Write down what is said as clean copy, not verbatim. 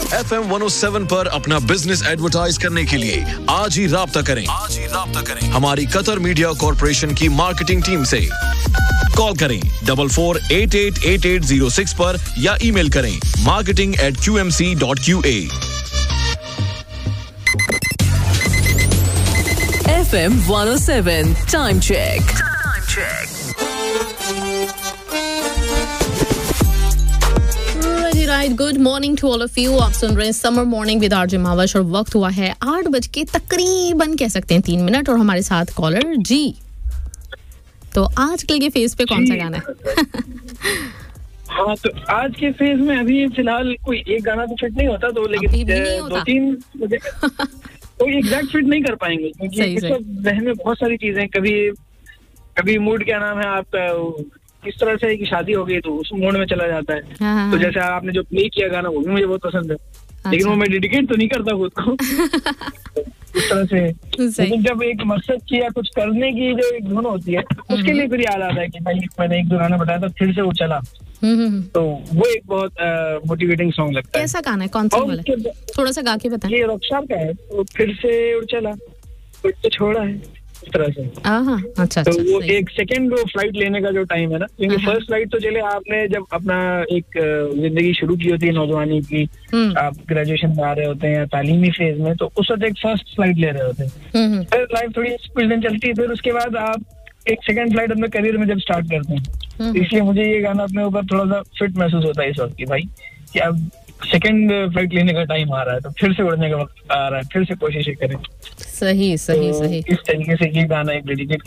FM 107 पर अपना business advertise करने के लिए आज ही राब्ता करें हमारी कतर मीडिया कॉर्पोरेशन की मार्केटिंग टीम से। कॉल करें 44888806 पर या ईमेल करें marketing@qmc.qa। FM 107 time check. Right, good morning to all of you. आप सुन रहे हैं समर मॉर्निंग विद आरजे मावश और वक्त हुआ है 8 तकरीबन कह सकते हैं 3 मिनट और हमारे साथ कॉलर जी। तो आज के फेज पे कौन सा गाना है? हाँ, तो आज के फेज में अभी फिलहाल कोई एक गाना तो फिट नहीं होता, तो लेकिन 2-3 कोई एग्जैक्ट फिट नहीं कर पाएंगे क्योंकि जहन में बहुत सारी चीजें, कभी मूड क्या नाम है आपका किस तरह से कि शादी हो गई तो उस मोड में चला जाता है। तो जैसे आपने जो प्ले किया गाना वो भी मुझे बहुत पसंद है, लेकिन वो मैं डेडिकेट तो नहीं करता खुद को इस तरह से। लेकिन जब एक मकसद की या कुछ करने की जो एक धुन होती है उसके लिए फिर याद आता है कि भाई मैंने 1-2 गाना बताया था फिर से वो चला, तो वो एक बहुत मोटिवेटिंग सॉन्ग लगता है। कैसा गाना है, कौन सा वाला? थोड़ा सा गा के बताएं। ये रॉकस्टार का है, वो फिर से उड़ चला फिर से छोड़ा है इस तरह से। अच्छा, तो वो एक सेकंड वो फ्लाइट लेने का जो टाइम है ना, क्योंकि फर्स्ट फ्लाइट तो चले आपने जब अपना एक जिंदगी शुरू की होती है नौजवानी की, आप ग्रेजुएशन में आ रहे होते हैं या तालीमी फेज में, तो उस वक्त एक फर्स्ट फ्लाइट ले रहे होते हैं। फिर लाइफ थोड़ी स्पीड चलती है, फिर उसके बाद आप एक सेकंड फ्लाइट अपने करियर में जब स्टार्ट करते हैं, इसलिए मुझे ये गाना अपने ऊपर थोड़ा सा फिट महसूस होता है इस वक्त की भाई कि अब सेकंड फ्लाइट लेने का टाइम आ रहा है, तो फिर से उड़ने का वक्त आ रहा है, फिर से कोशिश करें। सही। इस तरीके से ये गाना एक डेडिकेट